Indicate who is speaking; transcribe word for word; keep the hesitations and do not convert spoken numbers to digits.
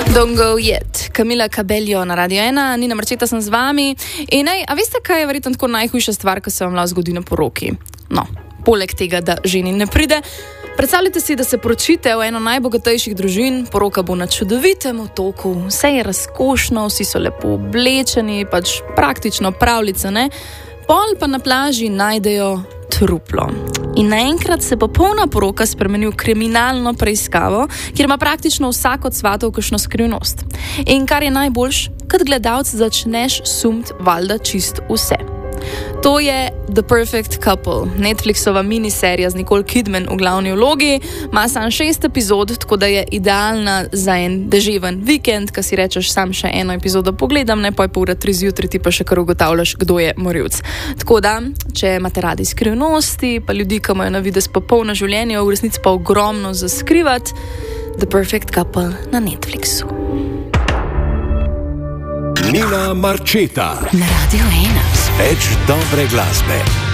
Speaker 1: Don't go yet. Camila Cabello na Radio ena, Nina Marčeta sem z vami. In ej, a veste, kaj je verjetno tako najhujša stvar, ki se vam lahko zgodi na poroki? No, poleg tega, da ženi ne pride, predstavljajte si, da se poročite v eno najbogatejših družin, poroka bo na čudovitem otoku, vse je razkošno, vsi so lepo oblečeni, pač praktično pravljica, ne? Pol pa na plaži najdejo truplo. In naenkrat se popolna poroka spremeni v kriminalno preiskavo, kjer ima praktično vsak od svatov kakšno skrivnost. In kar je najboljš, kot gledalec začneš sumt valjda čist vse. To je The Perfect Couple, Netflixova miniserija z Nicole Kidman v glavni vlogi. Ima sam šest epizod, tako da je idealna za en deževen vikend, ko si rečeš sam še eno epizodo pogledam, ne pa je pol ura tri zjutraj, ti pa še kar ugotavljaš, kdo je morilc. Tako da, če imate radi skrivnosti, pa ljudi, ki imajo na videz popolno življenje, v resnici pa ogromno za skrivati, The Perfect Couple na Netflixu.
Speaker 2: Nina Marčeta
Speaker 3: na Radio ena.
Speaker 2: Več dobre glasbe.